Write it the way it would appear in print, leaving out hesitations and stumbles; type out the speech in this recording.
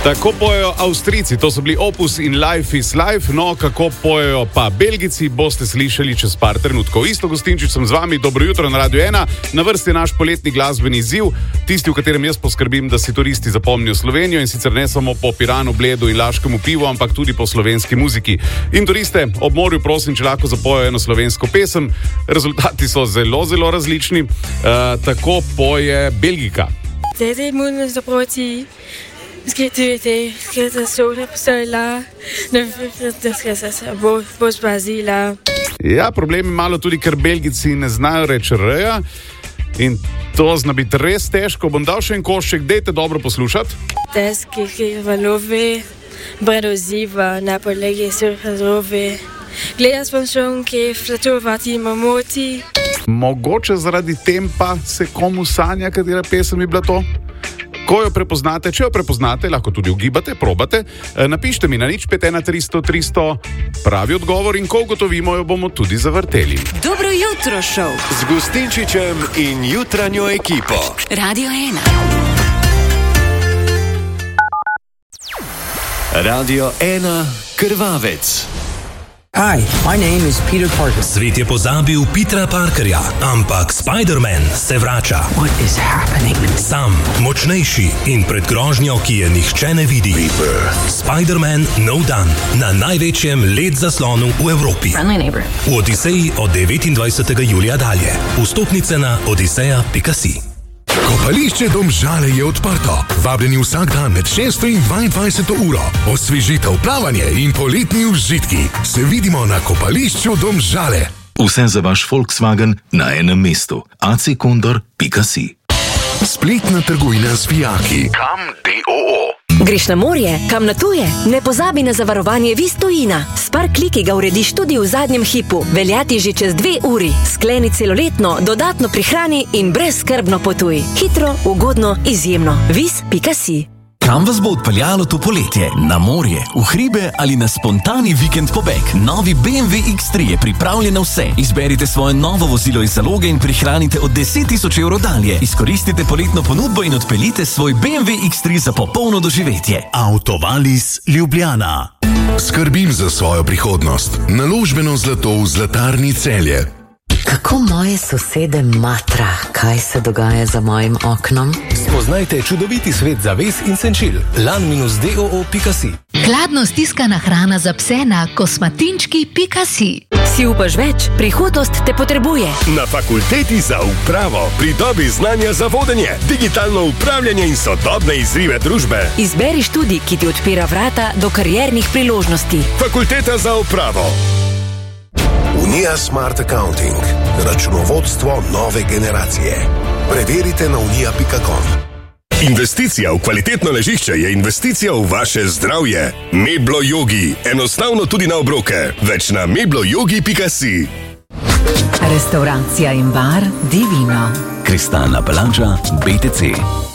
Tako pojejo Avstrijci, to so bili Opus in Life is Life, no kako pojejo pa Belgijci, boste slišali čez par trenutkov. Isto Gostinčič sem z vami, dobro jutro na Radio 1. Na vrsti je naš poletni glasbeni izziv, tisti, v katerem jaz poskrbim, da si turisti zapomnijo Slovenijo in sicer ne samo po Piranu, Bledu in Laškemu pivu, ampak tudi po slovenski muziki. In turiste ob morju prosim, če lahko zapojejo eno slovensko pesem. Rezultati so zelo, zelo različni. Tako poje Belgika. Skal der soda på søjler, skal se bos Brazila. Ja, problem je malo tudi, ker Belgijci ne znajo reči reja in to zna biti res težko. Bom dal še en košček, dejte dobro poslušati. Težki, ki valove, bredoziva, na polegi surhazove. Gledaj sponšon, ki flatovati mamoti. Mogoče zaradi tempa se komu sanja, katera pesem je bila to? Ko jo prepoznate, če jo prepoznate, lahko tudi ugibate, probate, napište mi na 051 300 300 pravi odgovor in ko ugotovimo, jo bomo tudi zavrteli. Dobro jutro, šov z Gostinčičem in jutranjo ekipo. Radio 1. Radio 1 Krvavec. Hi, my name is Peter Parker. Svet je pozabil Petra Parkerja, ampak Spider-Man se vrača. What is happening? Sam, močnejši in pred grožnjo, ki je nihče ne vidi. Spider-Man No Dan na največjem LED zaslonu v Evropi. V Odiseji od 29. julija dalje. Vstopnice na odiseja.si. Kopališče Domžale je odprto. Vabljeni vsak dan med 6 in 22 uro. Osvežitev, plavanje in poletni užitki. Se vidimo na kopališču Domžale. Vse za vaš Volkswagen na enem mestu. acikondor.si. Spletna trgovina z vijaki. Kam.do. Greš na morje, kam na tuje? Ne pozabi na zavarovanje Vis tujina. S par kliki ga urediš tudi v zadnjem hipu. Veljati že čez 2 uri. Skleni celoletno, dodatno prihrani in brezskrbno potuj. Hitro, ugodno, izjemno. Vis.si. Kam vas bo odpeljalo to poletje? Na morje, v hribe ali na spontani vikend pobeg? Novi BMW X3 je pripravljen na vse. Izberite svoje novo vozilo iz zaloge in prihranite od 10.000 evrov dalje. Izkoristite poletno ponudbo in odpeljite svoj BMW X3 za popolno doživetje. Autovalis Ljubljana. Skrbim za svojo prihodnost. Naložbeno zlato v Zlatarni Celje. Kako moje sosede matra, kaj se dogaja za mojim oknom? Spoznajte čudoviti svet zaves in senčil. lan-doo.si. Hladno stiskana hrana za pse na kosmatinčki.si. Si upaš več? Prihodnost te potrebuje. Na fakulteti za upravo pridobi znanja za vodenje, digitalno upravljanje in sodobne izzive družbe. Izberi študij, ki ti odpira vrata do kariernih priložnosti. Fakulteta za upravo. Unija Smart Accounting. Računovodstvo nove generacije. Preverite na unija.com. Investicija v kvalitetno ležišče je investicija v vaše zdravje. Meblo Yogi. Enostavno tudi na obroke. Več na mebloyogi.si. Restauracija in bar Divino. Kristalna palača BTC.